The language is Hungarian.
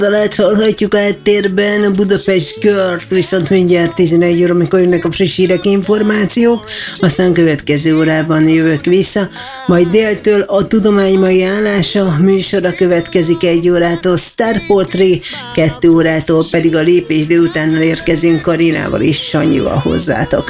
Lehet hallhatjuk áttérben a Budapest Kört, viszont mindjárt 11 óra, amikor jönnek a friss hírek, információk, aztán következő órában jövök vissza, majd déltől a tudomány mai állása műsora következik 1 órától Star Portré, 2 órától pedig a lépés, de utána érkezünk Karinával és Sanyival hozzátok.